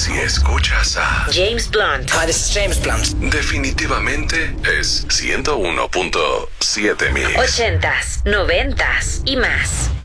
Si escuchas a James Blunt. Hi, this is James Blunt. definitivamente es 101.7 Mix. 80s, 90s y más.